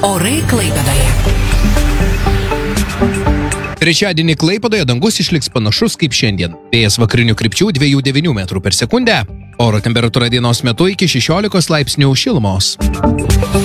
Orai Klaipėdoje. Trečiadienį Klaipėdoje dangus išliks panašus kaip šiandien. Vėjas vakarinių krypčių 2,9 metrų per sekundę. Oro temperatūra dienos metu iki 16 laipsnių šilumos.